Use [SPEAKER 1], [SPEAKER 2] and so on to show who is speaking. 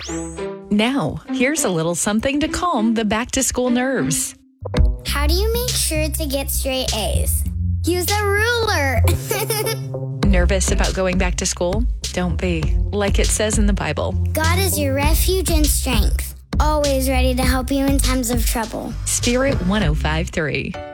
[SPEAKER 1] Now, here's a little something to calm the back-to-school nerves.
[SPEAKER 2] How do you make sure to get straight A's? Use a ruler.
[SPEAKER 1] Nervous about going back to school? Don't be. Like it says in the Bible,
[SPEAKER 2] God is your refuge and strength, always ready to help you in times of trouble.
[SPEAKER 1] Spirit 105.3.